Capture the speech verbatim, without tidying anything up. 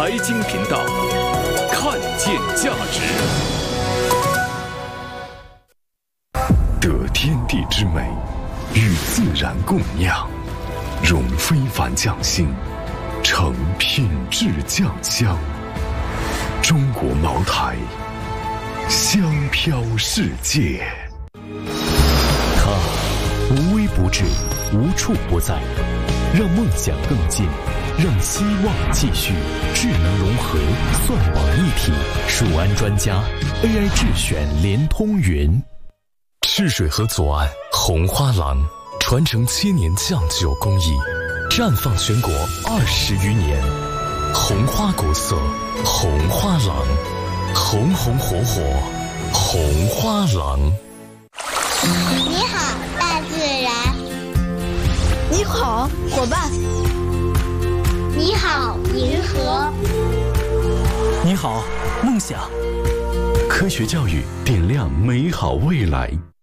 财经频道，看见价值。得天地之美，与自然共酿，融非凡匠心，成品质酱香。中国茅台，香飘世界。 它无微不至，无处不在，让梦想更近，让希望继续。智能融合，算网一体，蜀安专家 A I 智选联通云。 赤水河左岸红花廊，传承千年酱酒工艺，绽放全国二十余年。红花古色，红花廊，红红火火，红花廊。 你好，大自然。 你好，伙伴。 你好，银河。 你好，梦想。 科学教育点亮美好未来。